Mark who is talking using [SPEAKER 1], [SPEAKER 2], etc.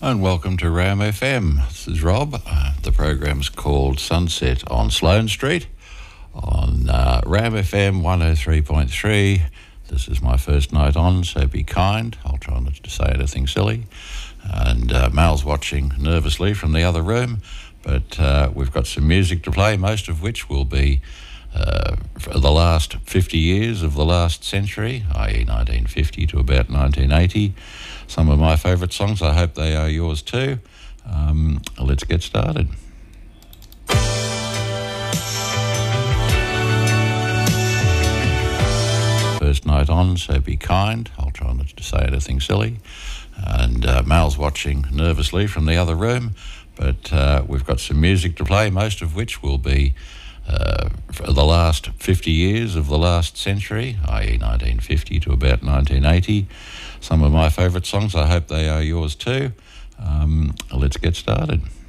[SPEAKER 1] And welcome to Ram FM. This is Rob. The program's called Sunset on Sloane Street on Ram FM 103.3. This is my first night on, so be kind. I'll try not to say anything silly. And Mal's watching nervously from the other room, but we've got some music to play, most of which will be for the last 50 years of the last century, i.e. 1950 to about 1980. Some of my favourite songs. I hope they are yours too. Let's get started. First night on, so be kind. I'll try not to say anything silly. And Mal's watching nervously from the other room, but we've got some music to play, most of which will be for the last 50 years of the last century, i.e. 1950 to about 1980. Some of my favourite songs. I hope they are yours too. Let's get started.